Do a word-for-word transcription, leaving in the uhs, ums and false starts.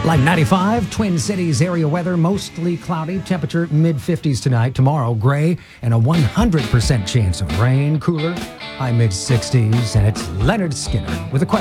Like ninety-five, Twin Cities area weather, mostly cloudy, temperature mid fifties tonight. Tomorrow, gray and a one hundred percent chance of rain, cooler, high mid sixties. And it's Leonard Skinner with a question.